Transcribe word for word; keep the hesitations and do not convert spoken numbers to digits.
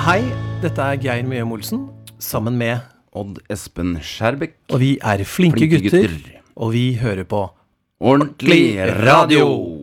Hei, dette er Geir Mjøm Olsen, sammen med Odd Espen Skjærbekk. Og vi er flinke, Flinke gutter, gutter. og vi hører på Ordentlig radio!